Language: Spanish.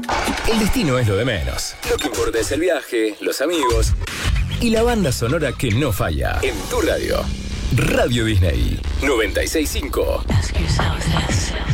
El destino es lo de menos. Lo que importa es el viaje, los amigos y la banda sonora que no falla. En tu radio. Radio Disney 96.5.